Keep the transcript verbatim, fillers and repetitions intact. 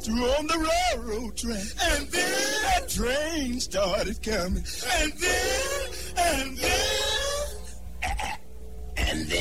used to on the railroad track. And then that train started coming. And then, and then.